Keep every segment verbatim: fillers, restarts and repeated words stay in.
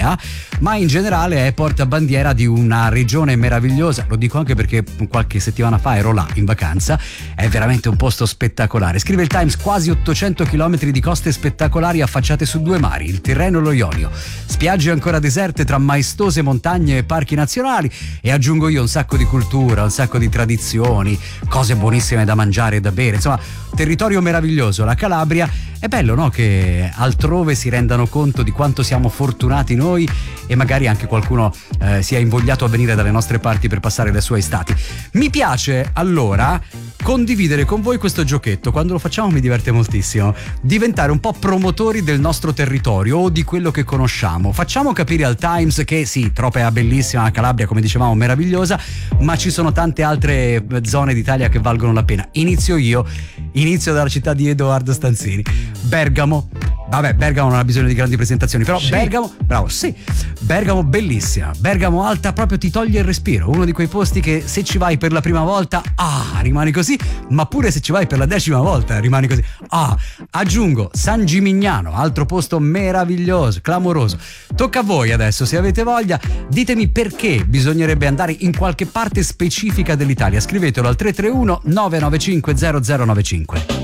Calabria, ma in generale è portabandiera di una regione meravigliosa. Lo dico anche perché qualche settimana fa ero là in vacanza. È veramente un posto spettacolare. Scrive il Times: quasi ottocento chilometri di coste spettacolari affacciate su due mari, il Tirreno e lo Ionio, spiagge ancora deserte tra maestose montagne e parchi nazionali, e aggiungo io un sacco di cultura, un sacco di tradizioni, cose buonissime da mangiare e da bere, insomma territorio meraviglioso. La Calabria, è bello, no, che altrove si rendano conto di quanto siamo fortunati noi, e magari anche qualcuno eh, sia invogliato a venire dalle nostre parti per passare le sue estati. Mi piace allora condividere con voi questo giochetto. Quando lo facciamo mi diverte moltissimo. Diventare un po' promotori del nostro territorio o di quello che conosciamo. Facciamo capire al Times che sì, Tropea bellissima, la Calabria come dicevamo meravigliosa, ma ci sono tante altre zone d'Italia che valgono la pena. Inizio io, inizio dalla città di Edoardo Stanzini, Bergamo. Vabbè, Bergamo non ha bisogno di grandi presentazioni, però sì. Bergamo, bravo, sì, Bergamo bellissima, Bergamo alta, proprio ti toglie il respiro, uno di quei posti che se ci vai per la prima volta, ah, rimani così, ma pure se ci vai per la decima volta rimani così, ah. Aggiungo San Gimignano, altro posto meraviglioso, clamoroso. Tocca a voi adesso, se avete voglia, ditemi perché bisognerebbe andare in qualche parte specifica dell'Italia. Scrivetelo al tre tre uno nove nove cinque zero zero nove cinque.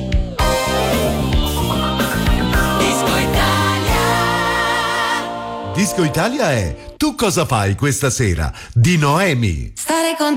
Disco Italia è Tu cosa fai questa sera di Noemi. Stare con